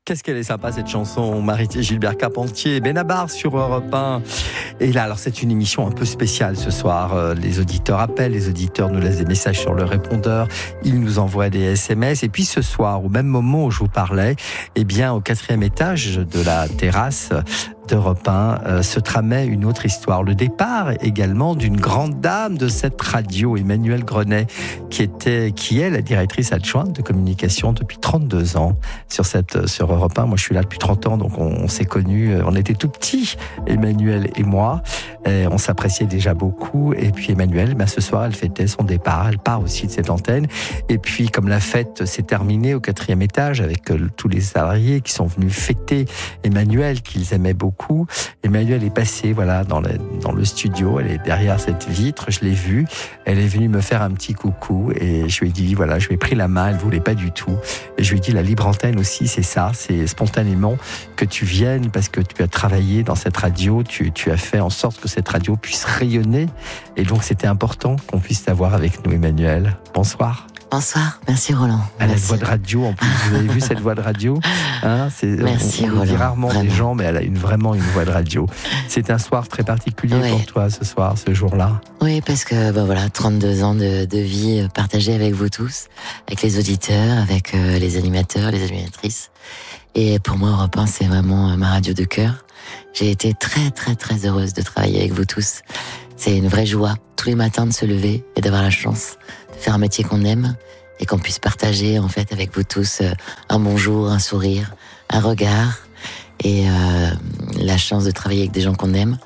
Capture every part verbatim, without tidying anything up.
Qu'est-ce qu'elle est sympa cette chanson, Marie Gilbert Carpentier, Benabar sur Europe un. Et là, alors c'est une émission un peu spéciale ce soir. Euh, les auditeurs appellent, les auditeurs nous laissent des messages sur le répondeur, ils nous envoient des S M S. Et puis ce soir, au même moment où je vous parlais, eh bien au quatrième étage de la terrasse d'Europe un, euh, se tramait une autre histoire. Le départ également d'une grande dame de cette radio, Emmanuelle Grenet, qui était, qui est la directrice adjointe de communication depuis trente-deux ans sur cette, sur Europe un. Moi, je suis là depuis trente ans, donc on, on s'est connus, on était tout petits, Emmanuelle et moi. Et on s'appréciait déjà beaucoup. Et puis Emmanuelle, ben, ce soir, elle fêtait son départ. Elle part aussi de cette antenne. Et puis, comme la fête s'est terminée au quatrième étage avec euh, tous les salariés qui sont venus fêter Emmanuelle, qu'ils aimaient beaucoup, Emmanuelle est passée voilà, dans, le, dans le studio, elle est derrière cette vitre, je l'ai vue, elle est venue me faire un petit coucou et je lui ai dit, voilà, je lui ai pris la main, elle ne voulait pas du tout. Et je lui ai dit, la libre antenne aussi, c'est ça, c'est spontanément que tu viennes parce que tu as travaillé dans cette radio, tu, tu as fait en sorte que cette radio puisse rayonner. Et donc, c'était important qu'on puisse t'avoir avec nous, Emmanuelle. Bonsoir. Bonsoir, merci Roland. Elle merci. a une voix de radio, en plus, vous avez vu cette voix de radio hein, c'est, Merci on, on Roland. dit rarement vraiment. des gens, mais elle a une, vraiment une voix de radio. C'est un soir très particulier ouais. pour toi, ce soir, ce jour-là. Oui, parce que ben voilà, trente-deux ans de, de vie partagée avec vous tous, avec les auditeurs, avec euh, les animateurs, les animatrices. Et pour moi, Europe un, c'est vraiment ma radio de cœur. J'ai été très, très, très heureuse de travailler avec vous tous. C'est une vraie joie, tous les matins, de se lever et d'avoir la chance de faire un métier qu'on aime et qu'on puisse partager, en fait, avec vous tous un bonjour, un sourire, un regard et euh, la chance de travailler avec des gens qu'on aime.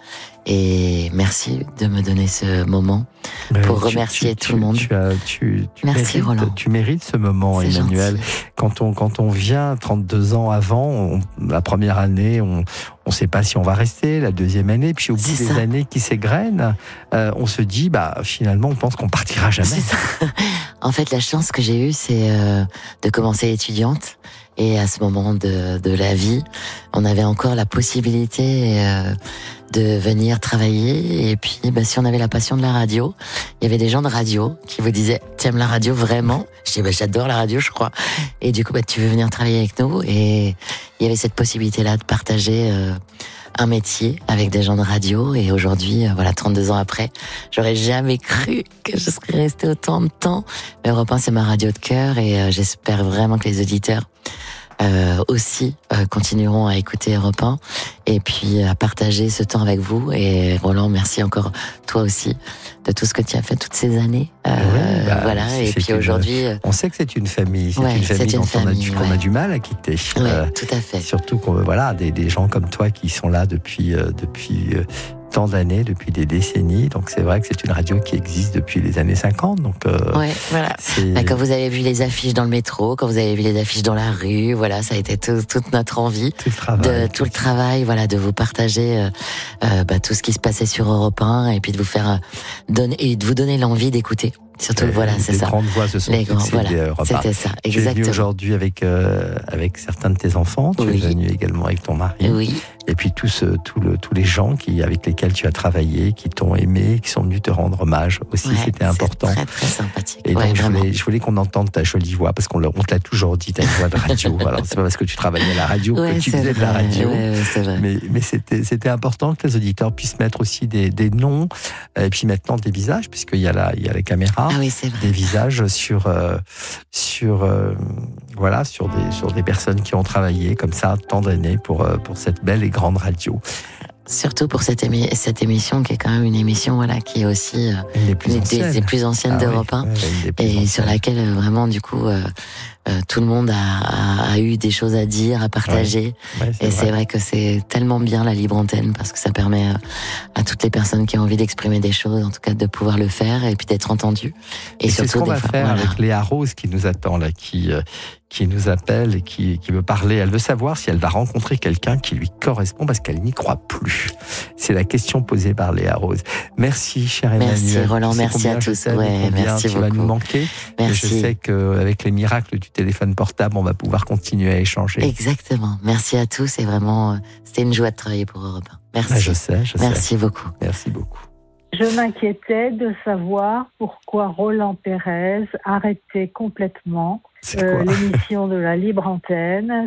Et merci de me donner ce moment Mais pour tu, remercier tu, tout le monde. Tu, as, tu, tu, merci mérites, Roland. Tu mérites ce moment, c'est Emmanuelle. Gentil. Quand on, quand on vient trente-deux ans avant, on, la première année, on ne sait pas si on va rester, la deuxième année, puis au bout c'est des ça. années qui s'égrènent, euh, on se dit, bah, finalement, on pense qu'on partira jamais. C'est ça. En fait, la chance que j'ai eue, c'est euh, de commencer étudiante. Et à ce moment de, de la vie, on avait encore la possibilité euh, de venir travailler. Et puis, bah, si on avait la passion de la radio, il y avait des gens de radio qui vous disaient « T'aimes la radio vraiment ?» Je dis bah, « J'adore la radio, je crois. » Et du coup, bah, tu veux venir travailler avec nous. Et il y avait cette possibilité-là de partager euh, un métier avec des gens de radio. Et aujourd'hui, euh, voilà, trente-deux ans après, j'aurais jamais cru que je serais restée autant de temps. Mais Europe un, c'est ma radio de cœur. Et euh, j'espère vraiment que les auditeurs Euh, aussi euh, continueront à écouter Europe un et puis à partager ce temps avec vous. Et Roland, merci encore toi aussi de tout ce que tu as fait toutes ces années. Euh, oui, bah, voilà. Et puis une, aujourd'hui, on sait que c'est une famille, c'est ouais, une famille c'est une dont famille, on, a, ouais. qu'on a du mal à quitter. Ouais, euh, tout à fait. Surtout qu'on voilà des, des gens comme toi qui sont là depuis euh, depuis euh, tant d'années, depuis des décennies. Donc c'est vrai que c'est une radio qui existe depuis les années cinquante. Donc euh, ouais, voilà. Bah, quand vous avez vu les affiches dans le métro, quand vous avez vu les affiches dans la rue, voilà, ça a été tout, toute notre envie, tout le travail, de tout le travail, voilà, de vous partager euh, euh, bah, tout ce qui se passait sur Europe un et puis de vous faire euh, donner et de vous donner l'envie d'écouter. Surtout, euh, voilà, c'est les ça. Les grandes voix se sont les grands, voilà, c'était ça, exactement. Tu es venu aujourd'hui avec euh, avec certains de tes enfants. Tu oui. es venu également avec ton mari. Oui. Et puis tous ce, tout le, tous les gens qui avec lesquels tu as travaillé, qui t'ont aimé, qui sont venus te rendre hommage aussi. Ouais, c'était important. Très très sympathique. Et ouais, donc je vraiment. voulais, je voulais qu'on entende ta jolie voix parce qu'on l'a, on te l'a toujours dit, t'as une voix de radio. Alors c'est pas parce que tu travaillais à la radio ouais, que tu faisais vrai, de la radio. Ouais, ouais, c'est vrai. Mais, mais c'était, c'était important que les auditeurs puissent mettre aussi des, des noms et puis maintenant des visages puisqu'il y a la, il y a la caméra. Ah oui, c'est vrai. Des visages sur euh, sur euh, voilà sur des sur des personnes qui ont travaillé comme ça tant d'années pour euh, pour cette belle et grande radio. Surtout pour cette, émi- cette émission qui est quand même une émission voilà qui est aussi euh, une des plus une anciennes, des, des plus anciennes ah d'Europe un oui, ouais, et anciennes. sur laquelle euh, vraiment du coup euh, euh, tout le monde a, a, a eu des choses à dire, à partager. Ouais. Ouais, c'est et vrai. c'est vrai que c'est tellement bien la libre antenne parce que ça permet à, à toutes les personnes qui ont envie d'exprimer des choses, en tout cas de pouvoir le faire et puis d'être entendues. Et, et surtout c'est ce qu'on des va fois, faire voilà. avec Léa Rose qui nous attend là, qui euh, qui nous appelle et qui, qui veut parler. Elle veut savoir si elle va rencontrer quelqu'un qui lui correspond parce qu'elle n'y croit plus. C'est la question posée par Léa Rose. Merci, cher Emmanuel. Merci Roland, Tu sais merci à combien je tous. t'aime et Ouais, combien merci tu vas beaucoup. nous manquer. Merci. Et je sais qu'avec les miracles du téléphone portable, on va pouvoir continuer à échanger. Exactement. Merci à tous et vraiment, euh, c'était une joie de travailler pour Europe un. Merci. Ah, je sais, je merci sais. beaucoup. Merci beaucoup. Je m'inquiétais de savoir pourquoi Roland Pérez arrêtait complètement C'est euh, quoi l'émission de la libre antenne. J'espère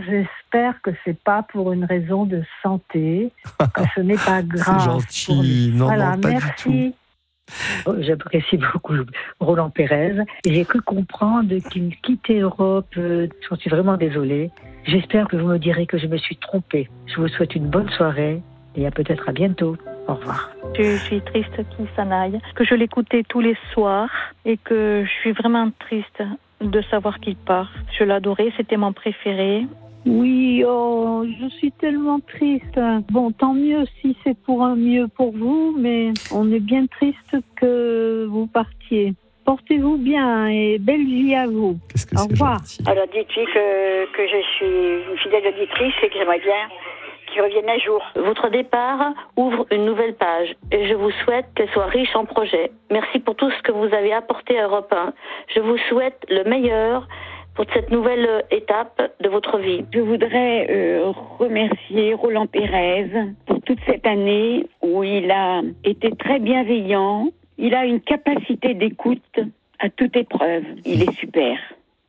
j'espère que c'est pas pour une raison de santé, que ce n'est pas grave. C'est gentil. Non, voilà, non, pas merci. du tout. J'apprécie beaucoup Roland Pérez. Et j'ai cru comprendre qu'il quittait Europe. J'en suis vraiment désolée. J'espère que vous me direz que je me suis trompée. Je vous souhaite une bonne soirée et à peut-être à bientôt. Au revoir. Je suis triste qu'il s'en aille, que je l'écoutais tous les soirs et que je suis vraiment triste de savoir qu'il part. Je l'adorais, c'était mon préféré. Oui, oh, je suis tellement triste. Bon, tant mieux si c'est pour un mieux pour vous, mais on est bien triste que vous partiez. Portez-vous bien et belle vie à vous. Qu'est-ce que Au c'est revoir. gentil. Alors dites-lui que, que je suis une fidèle auditrice et que j'aimerais bien qu'il revienne un jour. Votre départ ouvre une nouvelle page et je vous souhaite qu'elle soit riche en projets. Merci pour tout ce que vous avez apporté à Europe un. Je vous souhaite le meilleur pour cette nouvelle étape de votre vie. Je voudrais euh, remercier Roland Pérez pour toute cette année où il a été très bienveillant. Il a une capacité d'écoute à toute épreuve. Il est super.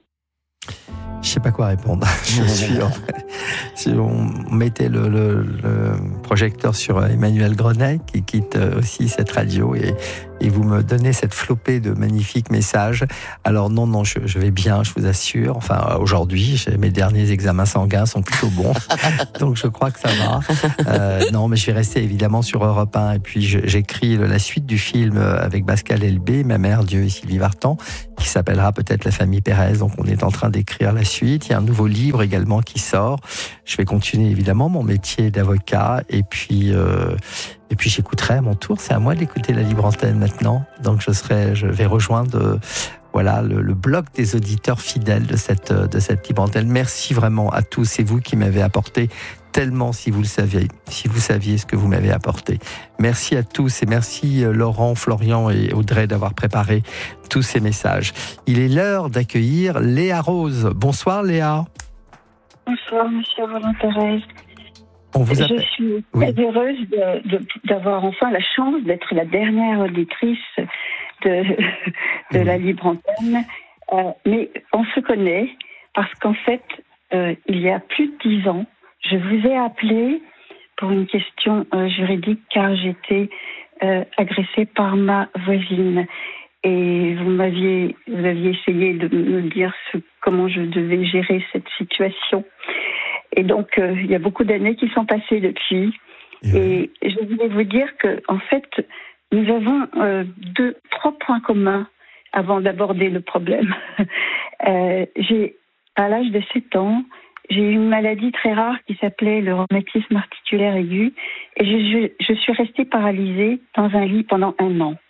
Je sais pas quoi répondre. Je suis en fait, si on mettait le, le, le projecteur sur Emmanuel Grenet qui quitte aussi cette radio et, et vous me donnez cette flopée de magnifiques messages. Alors non, non, je, je vais bien, je vous assure. Enfin, aujourd'hui, mes derniers examens sanguins sont plutôt bons, donc je crois que ça va. Euh, non, mais je vais rester évidemment sur Europe un et puis je, j'écris la suite du film avec Pascal Elbé, ma mère, Dieu et Sylvie Vartan, qui s'appellera peut-être La famille Pérez. Donc on est en train d'écrire la suite. Il y a un nouveau livre également qui sort. Je vais continuer évidemment mon métier d'avocat et puis euh, et puis j'écouterai à mon tour. C'est à moi d'écouter la libre antenne maintenant. Donc je serai, je vais rejoindre euh, voilà le, le bloc des auditeurs fidèles de cette de cette libre antenne. Merci vraiment à tous. C'est vous qui m'avez apporté tellement, si vous le saviez, si vous saviez ce que vous m'avez apporté. Merci à tous et merci Laurent, Florian et Audrey d'avoir préparé tous ces messages. Il est l'heure d'accueillir Léa Rose. Bonsoir Léa. Bonsoir Monsieur Roland Pérez. On vous appelle... Je suis très oui. heureuse de, de, d'avoir enfin la chance d'être la dernière auditrice de, de oui. la libre antenne. Euh, mais on se connaît parce qu'en fait, euh, il y a plus de dix ans, je vous ai appelé pour une question euh, juridique car j'étais euh, agressée par ma voisine. Et vous m'aviez, vous aviez essayé de me dire ce, comment je devais gérer cette situation. Et donc, euh, il y a beaucoup d'années qui sont passées depuis. Et, et je voulais vous dire que, en fait, nous avons euh, deux, trois points communs avant d'aborder le problème. euh, j'ai, à l'âge de sept ans, j'ai eu une maladie très rare qui s'appelait le rhumatisme articulaire aigu. Et je, je, je suis restée paralysée dans un lit pendant un an.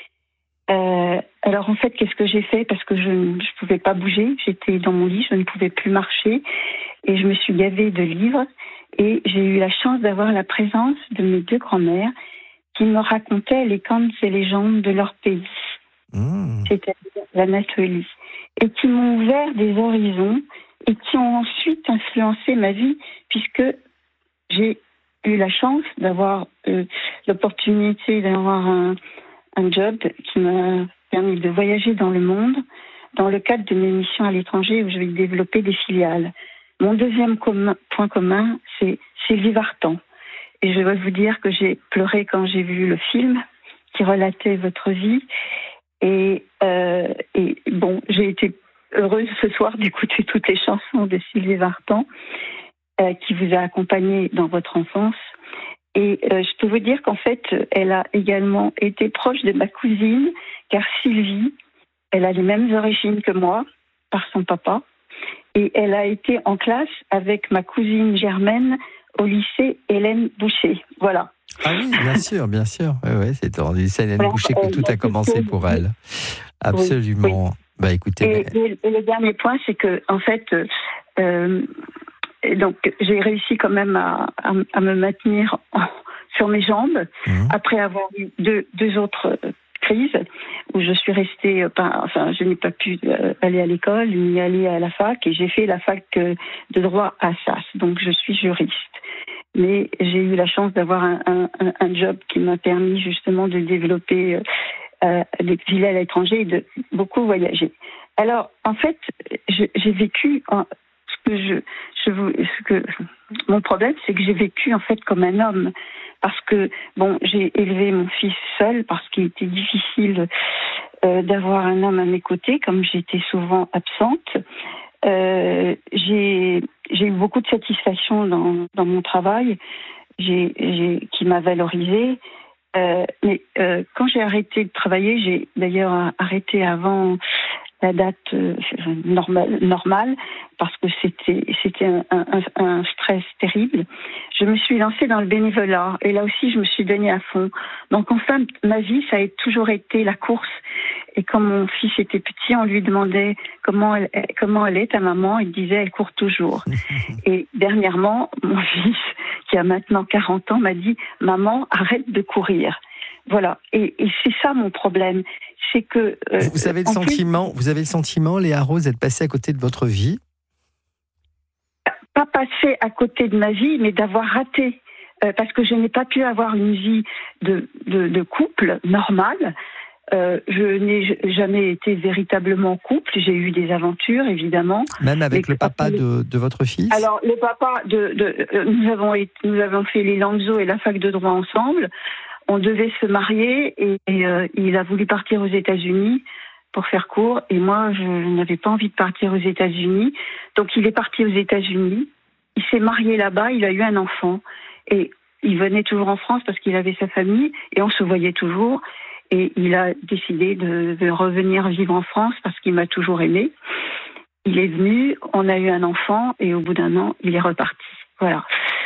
Euh, alors en fait, qu'est-ce que j'ai fait? Parce que je ne pouvais pas bouger, j'étais dans mon lit, je ne pouvais plus marcher et je me suis gavée de livres et j'ai eu la chance d'avoir la présence de mes deux grands-mères qui me racontaient les contes et légendes de leur pays, mmh. c'est-à-dire l'Anatolie, et qui m'ont ouvert des horizons et qui ont ensuite influencé ma vie puisque j'ai eu la chance d'avoir euh, l'opportunité d'avoir un un job qui m'a permis de voyager dans le monde dans le cadre de mes missions à l'étranger où je vais développer des filiales. Mon deuxième commun, point commun, c'est Sylvie Vartan. Et je dois vous dire que j'ai pleuré quand j'ai vu le film qui relatait votre vie. Et, euh, et bon, j'ai été heureuse ce soir d'écouter toutes les chansons de Sylvie Vartan euh, qui vous a accompagné dans votre enfance. Et euh, je peux vous dire qu'en fait, elle a également été proche de ma cousine, car Sylvie, elle a les mêmes origines que moi, par son papa. Et elle a été en classe avec ma cousine Germaine au lycée Hélène Boucher. Voilà. Ah oui, bien sûr, bien sûr. Oui, oui, c'est au lycée Hélène Alors, Boucher que euh, tout a commencé pour elle. Absolument. Oui, oui. Bah, écoutez, et, mais... et, et le dernier point, c'est que, en fait... Euh, Et donc, j'ai réussi quand même à, à, à me maintenir en, sur mes jambes mmh. après avoir eu deux, deux autres crises où je suis restée, enfin, je n'ai pas pu aller à l'école ni aller à la fac et j'ai fait la fac de droit à Assas. Donc, je suis juriste. Mais j'ai eu la chance d'avoir un, un, un job qui m'a permis justement de développer euh, des filiales à l'étranger et de beaucoup voyager. Alors, en fait, je, j'ai vécu... En, Ce que je, je vous, ce que mon problème, c'est que j'ai vécu en fait comme un homme. Parce que, bon, j'ai élevé mon fils seul parce qu'il était difficile euh, d'avoir un homme à mes côtés, comme j'étais souvent absente. Euh, j'ai, j'ai eu beaucoup de satisfaction dans, dans mon travail, j'ai, j'ai, qui m'a valorisée. Euh, mais euh, quand j'ai arrêté de travailler, j'ai d'ailleurs arrêté avant la date euh, normale, normale, parce que c'était, c'était un, un, un stress terrible. Je me suis lancée dans le bénévolat et là aussi je me suis donnée à fond. Donc enfin, ma vie, ça a toujours été la course. Et quand mon fils était petit, on lui demandait comment elle, comment elle est ta maman. Il disait elle court toujours. Et dernièrement, mon fils, qui a maintenant quarante ans, m'a dit maman, arrête de courir. Voilà. Et, et c'est ça mon problème, c'est que euh, vous avez le sentiment, plus, vous avez le sentiment, Léa Rose, d'être passée à côté de votre vie. Pas passer à côté de ma vie, mais d'avoir raté, euh, parce que je n'ai pas pu avoir une vie de, de, de couple normale. Euh, je n'ai jamais été véritablement couple. J'ai eu des aventures, évidemment. Même avec le papa de, de votre fils. Alors, le papa, de, de, euh, nous avons été, nous avons fait les Languedoc et la fac de droit ensemble. On devait se marier et, et euh, il a voulu partir aux États-Unis pour faire court. Et moi, je n'avais pas envie de partir aux États-Unis. Donc, il est parti aux États-Unis. Il s'est marié là-bas. Il a eu un enfant. Et il venait toujours en France parce qu'il avait sa famille. Et on se voyait toujours. Et il a décidé de, de revenir vivre en France parce qu'il m'a toujours aimé. Il est venu, on a eu un enfant et au bout d'un an, il est reparti. Voilà.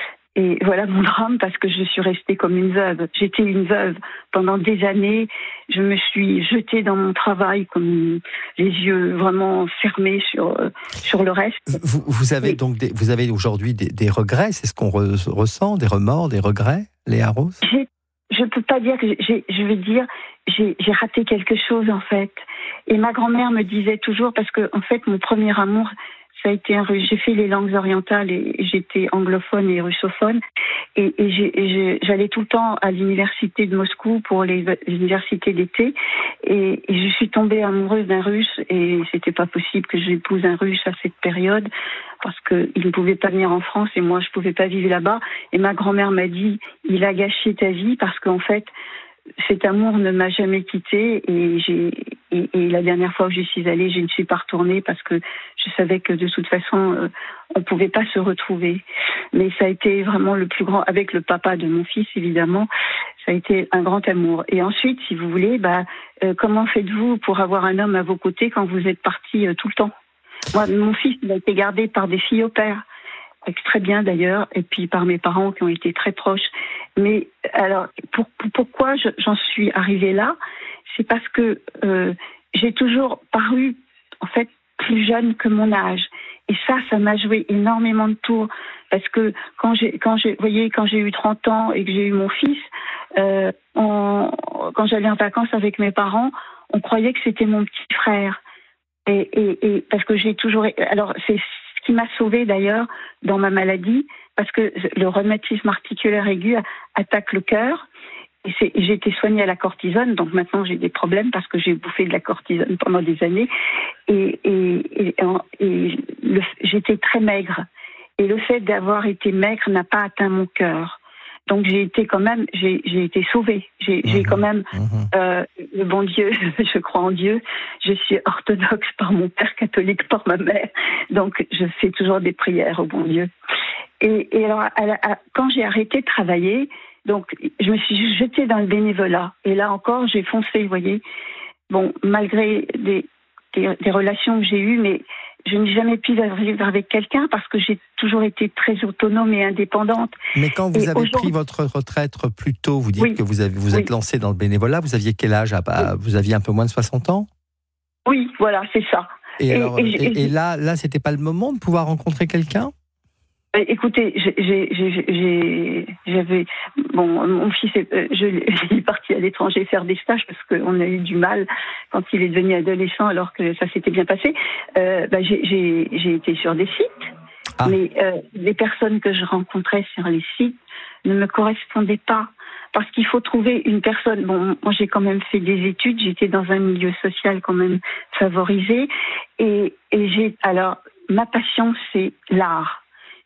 Et voilà mon drame parce que je suis restée comme une veuve. J'étais une veuve pendant des années. Je me suis jetée dans mon travail comme les yeux vraiment fermés sur, sur le reste. Vous, vous avez et, donc des, vous avez aujourd'hui des, des regrets, c'est ce qu'on re, ressent, des remords, des regrets, Léa Rose? j'ai, Je ne peux pas dire que j'ai, je veux dire, j'ai, j'ai raté quelque chose en fait. Et ma grand-mère me disait toujours, parce que en fait mon premier amour, ça a été un russe. J'ai fait les langues orientales et j'étais anglophone et russophone. Et, et, j'ai, et j'ai, j'allais tout le temps à l'université de Moscou pour les, les universités d'été. Et, et je suis tombée amoureuse d'un russe et c'était pas possible que j'épouse un russe à cette période parce qu'il ne pouvait pas venir en France et moi je pouvais pas vivre là-bas. Et ma grand-mère m'a dit, il a gâché ta vie parce qu'en fait, cet amour ne m'a jamais quittée et, j'ai, et, et la dernière fois où j'y suis allée, je ne suis pas retournée parce que je savais que de toute façon, euh, on ne pouvait pas se retrouver. Mais ça a été vraiment le plus grand, avec le papa de mon fils évidemment, ça a été un grand amour. Et ensuite, si vous voulez, bah, euh, comment faites-vous pour avoir un homme à vos côtés quand vous êtes partis euh, tout le temps? Moi, mon fils il a été gardé par des filles au père. Très bien d'ailleurs, et puis par mes parents qui ont été très proches. Mais alors, pour, pourquoi je, j'en suis arrivée là? C'est parce que euh, j'ai toujours paru, en fait, plus jeune que mon âge. Et ça, ça m'a joué énormément de tours. Parce que quand j'ai, quand j'ai, vous voyez, quand j'ai eu trente ans et que j'ai eu mon fils, euh, on, quand j'allais en vacances avec mes parents, on croyait que c'était mon petit frère. Et, et, et parce que j'ai toujours... Alors, c'est qui m'a sauvée d'ailleurs dans ma maladie, parce que le rhumatisme articulaire aigu attaque le cœur. Et c'est, j'ai été soignée à la cortisone, donc maintenant j'ai des problèmes parce que j'ai bouffé de la cortisone pendant des années. Et, et, et, et le, j'étais très maigre. Et le fait d'avoir été maigre n'a pas atteint mon cœur. Donc j'ai été quand même, j'ai, j'ai été sauvée. J'ai, mmh, j'ai quand même mmh. euh, le bon Dieu, je crois en Dieu. Je suis orthodoxe par mon père, catholique par ma mère. Donc je fais toujours des prières au bon Dieu. Et, et alors, à, à, quand j'ai arrêté de travailler, donc je me suis jetée dans le bénévolat. Et là encore, j'ai foncé, vous voyez. Bon, malgré des, des, des relations que j'ai eues, mais je n'ai jamais pu vivre avec quelqu'un parce que j'ai toujours été très autonome et indépendante. Mais quand vous et avez pris votre retraite plus tôt, vous dites oui, que vous avez, vous êtes oui. lancé dans le bénévolat, vous aviez quel âge? Vous aviez un peu moins de soixante ans? Oui, voilà, c'est ça. Et, et, alors, et, et, et là, là, c'était pas le moment de pouvoir rencontrer quelqu'un? Écoutez, j'ai, j'ai, j'ai, j'avais bon, mon fils est, je, il est parti à l'étranger faire des stages parce qu'on a eu du mal quand il est devenu adolescent, alors que ça s'était bien passé. Euh, bah, j'ai, j'ai, j'ai été sur des sites, ah. mais euh, les personnes que je rencontrais sur les sites ne me correspondaient pas. Parce qu'il faut trouver une personne. Bon, moi j'ai quand même fait des études, j'étais dans un milieu social quand même favorisé, et, et j'ai alors ma passion c'est l'art.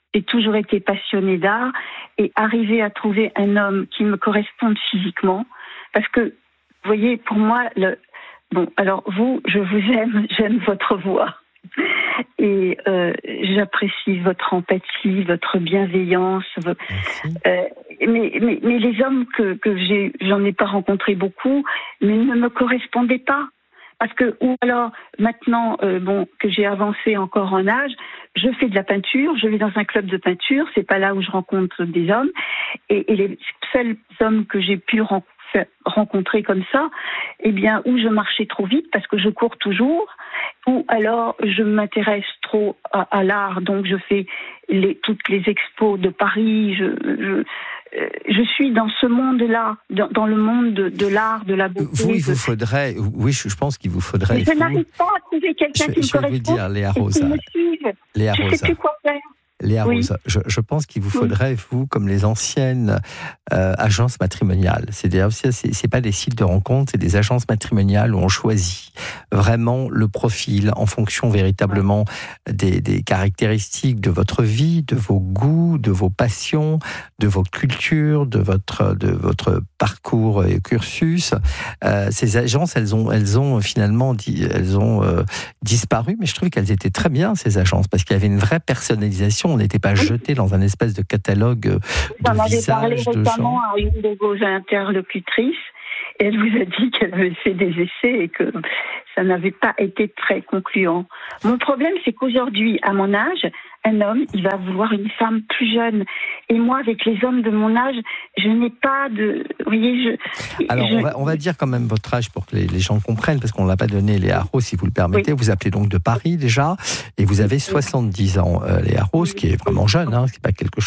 j'ai toujours été passionnée d'art et arriver à trouver un homme qui me corresponde physiquement, parce que, vous voyez, pour moi, le, bon, alors vous, je vous aime, j'aime votre voix. Et euh, j'apprécie votre empathie, votre bienveillance. Vo- euh, mais, mais, mais les hommes que, que j'ai, j'en ai pas rencontré beaucoup, mais ne me correspondaient pas. Parce que, ou alors, maintenant, euh, bon, que j'ai avancé encore en âge, je fais de la peinture, je vais dans un club de peinture, c'est pas là où je rencontre des hommes. Et, et les seuls hommes que j'ai pu rencontrer, rencontrer comme ça, eh bien, ou je marchais trop vite parce que je cours toujours, ou alors je m'intéresse trop à, à l'art, donc je fais les, toutes les expos de Paris, je, je, je suis dans ce monde-là, dans, dans le monde de, de l'art, de la beauté. Vous, il vous de... faudrait, oui, je pense qu'il vous faudrait... Mais je vous... n'arrive pas à trouver quelqu'un je, qui je me corresponde. Je vais vous dire, Léa Rosa. Léa je ne sais plus quoi faire. Léa oui. Rosa, je, je pense qu'il vous faudrait, vous, comme les anciennes euh, agences matrimoniales, c'est-à-dire, c'est, c'est pas des sites de rencontres, c'est des agences matrimoniales où on choisit vraiment le profil en fonction véritablement des, des caractéristiques de votre vie, de vos goûts, de vos passions, de vos cultures, de votre, de votre parcours et cursus. Euh, ces agences, elles ont, elles ont finalement dit, elles ont euh, disparu, mais je trouve qu'elles étaient très bien, ces agences, parce qu'il y avait une vraie personnalisation. On n'était pas jeté dans un espèce de catalogue de J'en avais visages, parlé de récemment gens. à une de vos interlocutrices et elle vous a dit qu'elle avait fait des essais et que ça n'avait pas été très concluant. Mon problème, c'est qu'aujourd'hui, à mon âge, un homme, il va vouloir une femme plus jeune. Et moi, avec les hommes de mon âge, je n'ai pas de... Vous voyez, je... Alors, je... on, va, on va dire quand même votre âge pour que les, les gens comprennent, parce qu'on ne l'a pas donné, Léa Rose, si vous le permettez. Oui. Vous appelez donc de Paris déjà, et vous avez soixante-dix ans, euh, Léa Rose, qui est vraiment jeune, hein, c'est pas quelque